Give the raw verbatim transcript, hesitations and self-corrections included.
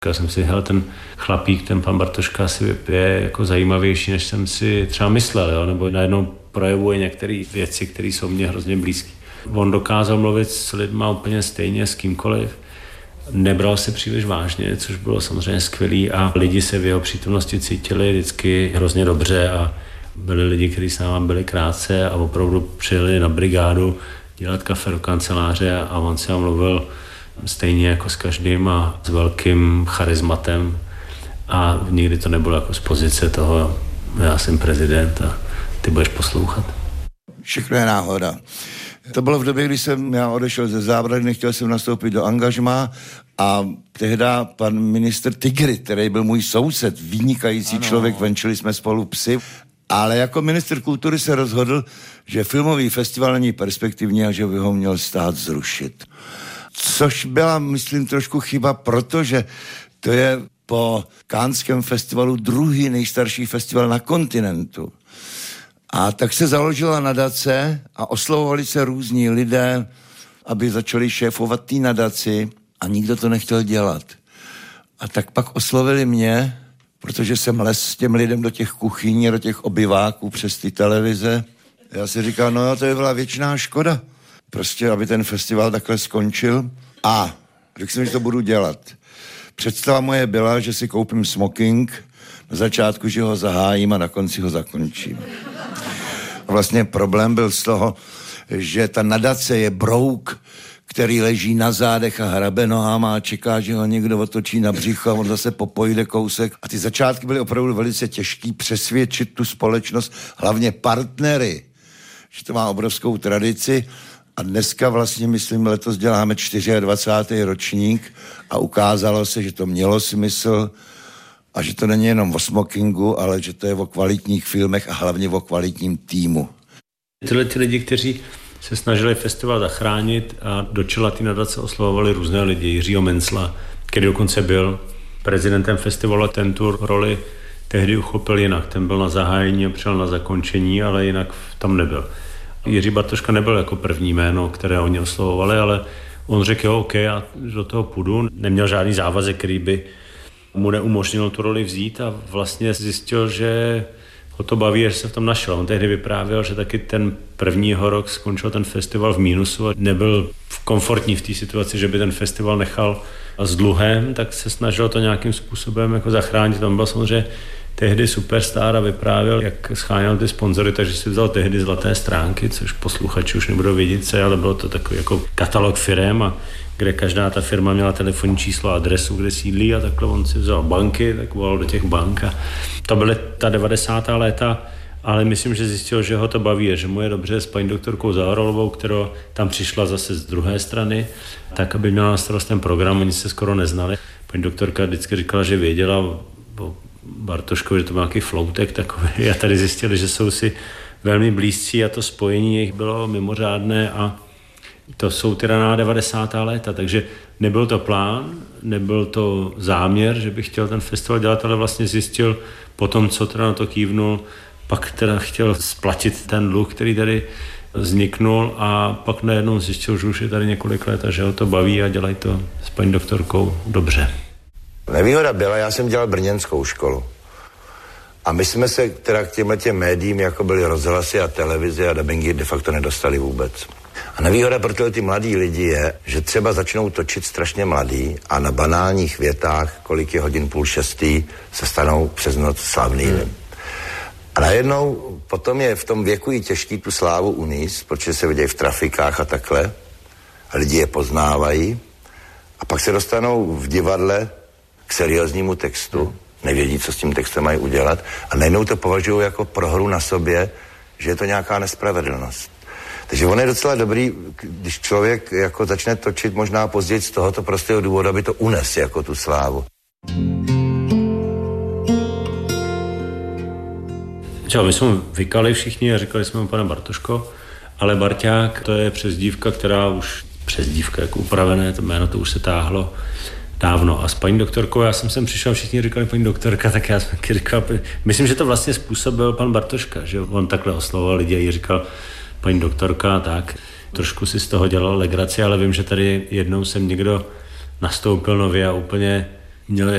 Já jsem si, hele, ten chlapík, ten pan Bartoška asi je jako zajímavější, než jsem si třeba myslel, jo? Nebo najednou projevuje některé věci, které jsou mně hrozně blízké. On dokázal mluvit s lidma úplně stejně, s kýmkoliv. Nebral se příliš vážně, což bylo samozřejmě skvělý a lidi se v jeho přítomnosti cítili vždycky hrozně dobře a byli lidi, kteří s náma byli krátce a opravdu přijeli na brigádu dělat kafe do kanceláře a on si vám mluvil stejně jako s každým a s velkým charizmatem a nikdy to nebylo jako z pozice toho, já jsem prezident a ty budeš poslouchat. Všechno je náhoda. To bylo v době, kdy jsem já odešel ze Zábrany, nechtěl jsem nastoupit do angažmá a tehda pan ministr Tigry, který byl můj soused, vynikající ano. člověk, venčili jsme spolu psy, ale jako ministr kultury se rozhodl, že filmový festival není perspektivní a že by ho měl stát zrušit. Což byla, myslím, trošku chyba, protože to je po Canském festivalu druhý nejstarší festival na kontinentu. A tak se založila nadace a oslovovali se různí lidé, aby začali šéfovat té nadaci a nikdo to nechtěl dělat. A tak pak oslovili mě, protože jsem les s těm lidem do těch kuchyní, do těch obyváků přes ty televize. Já si říkal, no jo, to by byla věčná škoda. Prostě, aby ten festival takhle skončil. A řekl jsem, že to budu dělat. Představa moje byla, že si koupím smoking, na začátku, že ho zahájím a na konci ho zakončím. A vlastně problém byl z toho, že ta nadace je brouk, který leží na zádech a hrabe nohama a čeká, že ho někdo otočí na břicho a on zase popojde kousek. A ty začátky byly opravdu velice těžký přesvědčit tu společnost, hlavně partnery, že to má obrovskou tradici. A dneska vlastně, myslím, letos děláme dvacátý čtvrtý ročník a ukázalo se, že to mělo smysl a že to není jenom o smokingu, ale že to je o kvalitních filmech a hlavně o kvalitním týmu. Tyhle ty lidi, kteří se snažili festival zachránit a do čela té nadace oslovovali různé lidi. Jiřího Mencla, který dokonce byl prezidentem festivalu, ten tu roli tehdy uchopil jinak. Ten byl na zahájení a přijel na zakončení, ale jinak tam nebyl. Jiří Bartoška nebyl jako první jméno, které oni oslovovali, ale on řekl, jo, OK, já do toho půjdu. Neměl žádný závazek, který by mu neumožnil tu roli vzít a vlastně zjistil, že ho to baví, že se v tom našel. On tehdy vyprávěl, že taky ten prvního rok skončil ten festival v mínusu a nebyl komfortní v té situaci, že by ten festival nechal s dluhem, tak se snažil to nějakým způsobem jako zachránit. On byl samozřejmě tehdy superstar a vyprávěl, jak scháněl ty sponzory, takže si vzal tehdy zlaté stránky, což posluchači už nebudou vědět, co je, ale bylo to takový jako katalog firem, a kde každá ta firma měla telefonní číslo a adresu, kde sídlí, a takhle on si vzal banky, tak volal do těch bank. A to byly ta devadesátá léta, ale myslím, že zjistil, že ho to baví, že mu je dobře s paní doktorkou Zaorolovou, která tam přišla zase z druhé strany, tak aby měla na starost ten program, oni se skoro neznali. Paní doktorka vždycky říkala, že věděla o Bartoškovi, že to byl nějaký floutek takový, a tady zjistili, že jsou si velmi blízcí a to spojení jejich bylo mimořádné, a to jsou teda na devadesátá léta, takže nebyl to plán, nebyl to záměr, že bych chtěl ten festival dělat, ale vlastně zjistil potom, co teda na to kývnul, pak teda chtěl splatit ten dluh, který tady vzniknul, a pak najednou zjistil, že už je tady několik let a že ho to baví a dělají to s paní doktorkou dobře. Nevýhoda byla, já jsem dělal brněnskou školu. A my jsme se teda k těmhle těm médiím, jako byly rozhlasy a televize a dabingy, de facto nedostali vůbec. A nevýhoda pro tyhle ty mladí lidi je, že třeba začnou točit strašně mladý a na banálních větách, kolik je hodin půl šestý, se stanou přes noc slavnými. Hmm. A najednou potom je v tom věku i těžký tu slávu unést, protože se vidějí v trafikách a takhle. A lidi je poznávají. A pak se dostanou v divadle k serióznímu textu, nevědí, co s tím textem mají udělat, a najednou to považují jako prohru na sobě, že je to nějaká nespravedlnost. Takže on je docela dobrý, když člověk jako začne točit možná později z tohoto prostého důvodu, aby to unes jako tu slávu. Čau, my jsme vykali všichni a říkali jsme mu, pane Bartoško, ale Barťák, to je přezdívka, která už, přezdívka jako upravené, to jméno to už se táhlo dávno. A s paní doktorkou, já jsem sem přišel, všichni říkali paní doktorka, tak já jsem říkal, myslím, že to vlastně způsobil pan Bartoška, že on takhle oslovoval lidi a jí říkal paní doktorka, tak trošku si z toho dělal legraci, ale vím, že tady jednou jsem někdo nastoupil nově a úplně měl